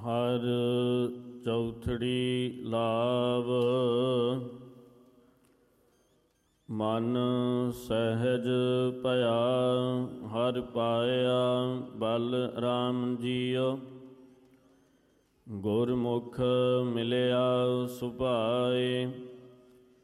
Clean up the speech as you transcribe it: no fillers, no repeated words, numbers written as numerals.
ਹਰ ਚੌਥੜੀ ਲਾਭ। ਮਨ ਸਹਿਜ ਭਇਆ ਹਰ ਪਾਇਆ ਬਲ ਰਾਮ ਜੀਉ। ਗੁਰਮੁਖ ਮਿਲਿਆ ਸੁਭਾਏ